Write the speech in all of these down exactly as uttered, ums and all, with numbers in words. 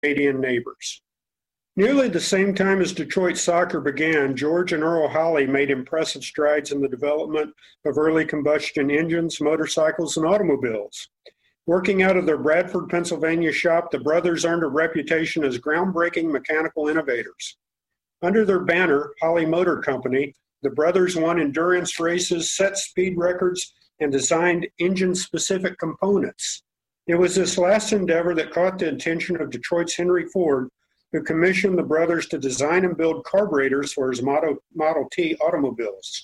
Canadian neighbors. Nearly the same time as Detroit soccer began, George and Earl Holley made impressive strides in the development of early combustion engines, motorcycles, and automobiles. Working out of their Bradford, Pennsylvania shop, the brothers earned a reputation as groundbreaking mechanical innovators. Under their banner, Holley Motor Company, the brothers won endurance races, set speed records, and designed engine-specific components. It was this last endeavor that caught the attention of Detroit's Henry Ford, who commissioned the brothers to design and build carburetors for his Model, Model T automobiles.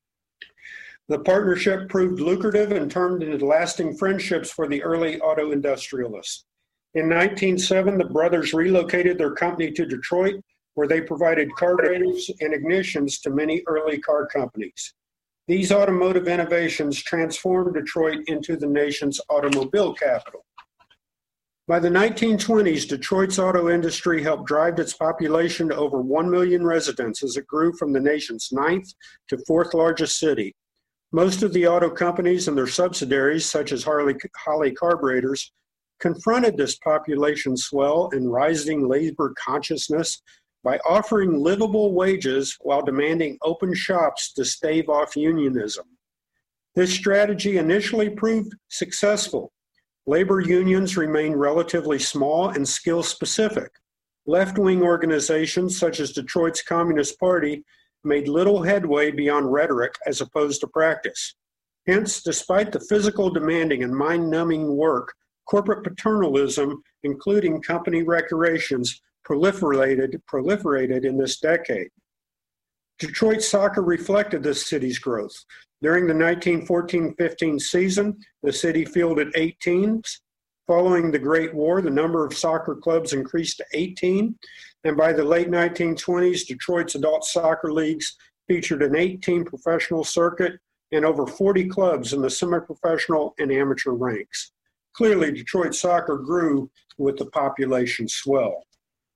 The partnership proved lucrative and turned into lasting friendships for the early auto industrialists. In nineteen oh seven, the brothers relocated their company to Detroit, where they provided carburetors and ignitions to many early car companies. These automotive innovations transformed Detroit into the nation's automobile capital. By the nineteen twenties, Detroit's auto industry helped drive its population to over one million residents as it grew from the nation's ninth to fourth largest city. Most of the auto companies and their subsidiaries, such as Harley, Holley Carburetors, confronted this population swell and rising labor consciousness by offering livable wages while demanding open shops to stave off unionism. This strategy initially proved successful. Labor unions remain relatively small and skill-specific. Left-wing organizations such as Detroit's Communist Party made little headway beyond rhetoric as opposed to practice. Hence, despite the physical demanding and mind-numbing work, corporate paternalism, including company recreations, proliferated, proliferated in this decade. Detroit soccer reflected this city's growth. During the nineteen fourteen fifteen season, the city fielded eight teams. Following the Great War, the number of soccer clubs increased to eighteen, and by the late nineteen twenties, Detroit's adult soccer leagues featured an eight-team professional circuit and over forty clubs in the semi-professional and amateur ranks. Clearly, Detroit soccer grew with the population swell.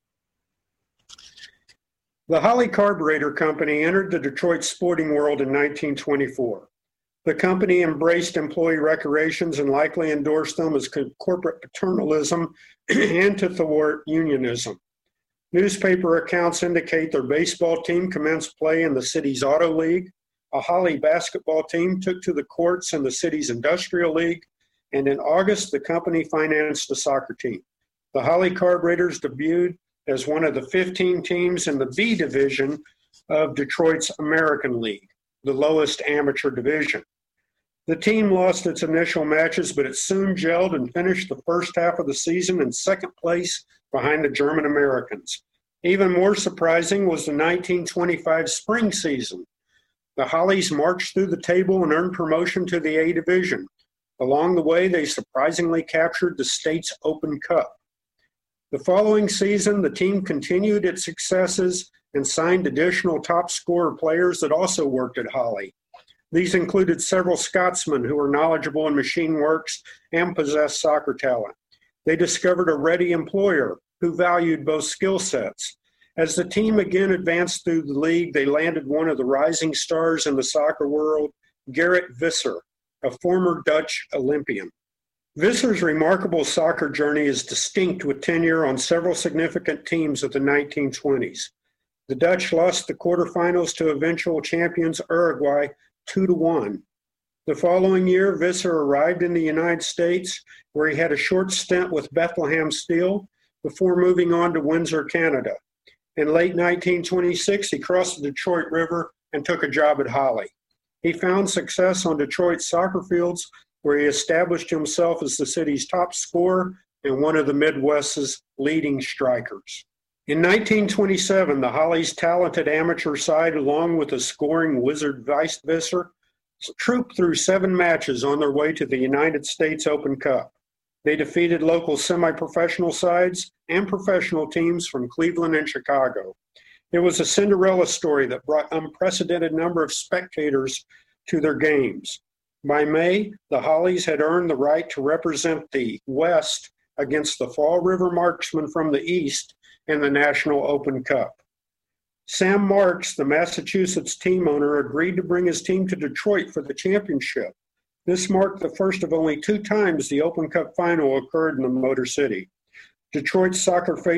The Holley Carburetor Company entered the Detroit sporting world in nineteen twenty-four. The company embraced employee recreations and likely endorsed them as corporate paternalism and to thwart unionism. Newspaper accounts indicate their baseball team commenced play in the city's Auto League. A Holley basketball team took to the courts in the city's Industrial League, and in August, the company financed a soccer team. The Holley Carburetors debuted as one of the fifteen teams in the B division of Detroit's American League, the lowest amateur division. The team lost its initial matches, but it soon gelled and finished the first half of the season in second place behind the German Americans. Even more surprising was the nineteen twenty-five spring season. The Holleys marched through the table and earned promotion to the A division. Along the way, they surprisingly captured the state's Open Cup. The following season, the team continued its successes and signed additional top scorer players that also worked at Holley. These included several Scotsmen who were knowledgeable in machine works and possessed soccer talent. They discovered a ready employer who valued both skill sets. As the team again advanced through the league, they landed one of the rising stars in the soccer world, Gerrit Visser, a former Dutch Olympian. Visser's remarkable soccer journey is distinct with tenure on several significant teams of the nineteen twenties. The Dutch lost the quarterfinals to eventual champions Uruguay two to one. The following year, Visser arrived in the United States, where he had a short stint with Bethlehem Steel before moving on to Windsor, Canada. In late nineteen twenty-six, he crossed the Detroit River and took a job at Holley. He found success on Detroit's soccer fields, where he established himself as the city's top scorer and one of the Midwest's leading strikers. In nineteen twenty-seven, the Holley's talented amateur side, along with the scoring wizard Vice Visser, trooped through seven matches on their way to the United States Open Cup. They defeated local semi-professional sides and professional teams from Cleveland and Chicago. It was a Cinderella story that brought unprecedented number of spectators to their games. By May, the Holleys had earned the right to represent the West against the Fall River Marksmen from the East in the National Open Cup. Sam Marks, the Massachusetts team owner, agreed to bring his team to Detroit for the championship. This marked the first of only two times the Open Cup final occurred in the Motor City. Detroit Soccer